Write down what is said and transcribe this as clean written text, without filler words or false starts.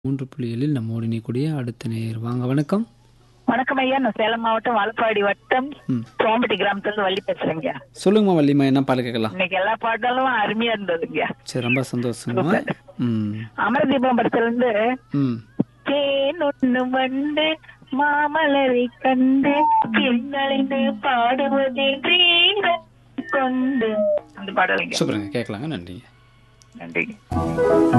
3.7 நம்மோடு இணையக்கூடிய அடுத்த நேயர். வாங்க, வணக்கம். வணக்கம் ஐயா, நான் சேலம் மாவட்டம் வாழப்பாடி வட்டம் சோம்பட்டி கிராமத்துல வள்ளி பேசுறேங்க. சொல்லுங்கம்மா வள்ளிமா, என்ன பாட்டு கேட்கலாம்? இன்னைக்கு எல்லா பாட்டாலும் அருமையா இருந்ததுங்க. சரி, ரொம்ப சந்தோஷமா. அமரதீபம் படத்துல இருந்து ம் தேன் ஒண்ணு வந்து மாமலரை கண்டு பின்னழிந்து பாடுவதே கொண்டு அந்த பாடலுங்க. சூப்பருங்க, கேட்கலாங்க. நன்றிங்க. நன்றி.